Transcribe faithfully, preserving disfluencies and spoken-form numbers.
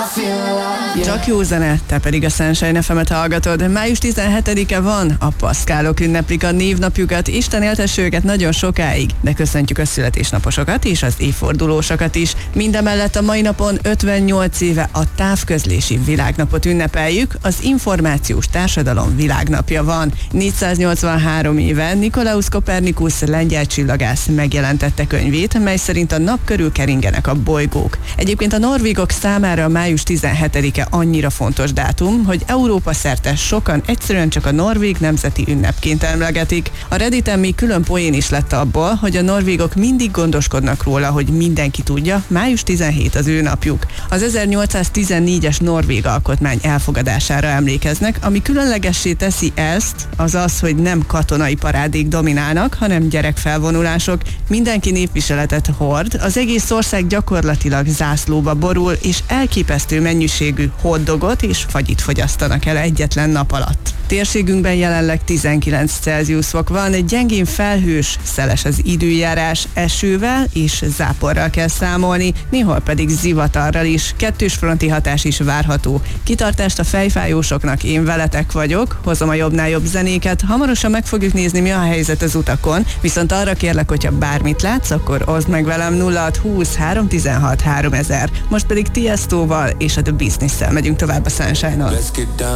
Csak jó zene, te pedig a Sunshine ef emet hallgatod. május tizenhetedike van, a paszkálok ünneplik a névnapjukat, Isten éltesse őket nagyon sokáig, de köszöntjük a születésnaposokat és az évfordulósokat is. Mindemellett a mai napon ötvennyolc éve a távközlési világnapot ünnepeljük, az információs társadalom világnapja van. négyszáznyolcvanhárom éve Nikolaus Kopernikus lengyel csillagász megjelentette könyvét, mely szerint a nap körül keringenek a bolygók. Egyébként a norvégok számára a május tizenhetedike annyira fontos dátum, hogy Európa szerte sokan egyszerűen csak a norvég nemzeti ünnepként emlegetik. A Redditen még külön poén is lett abból, hogy a norvégok mindig gondoskodnak róla, hogy mindenki tudja, május tizenhetedike az ő napjuk. Az ezernyolcszáztizennégyes norvég alkotmány elfogadására emlékeznek, ami különlegessé teszi ezt, az az, hogy nem katonai parádék dominálnak, hanem gyerekfelvonulások. Mindenki népviseletet hord, az egész ország gyakorlatilag zászlóba borul, és elképesztő mennyiségű hotdogot és fagyit fogyasztanak el egyetlen nap alatt. Térségünkben jelenleg tizenkilenc Celsius fok van, egy gyengén felhős, szeles az időjárás, esővel és záporral kell számolni, néhol pedig zivatarral is. Kettős fronti hatás is várható. Kitartást a fejfájósoknak, én veletek vagyok, hozom a jobbnál jobb zenéket, hamarosan meg fogjuk nézni, mi a helyzet az utakon, viszont arra kérlek, hogyha bármit látsz, akkor oszd meg velem nulla hat húsz három tizenhat háromezer. Most pedig Tiestóval és a The Business-szel megyünk tovább a Sunshine-on.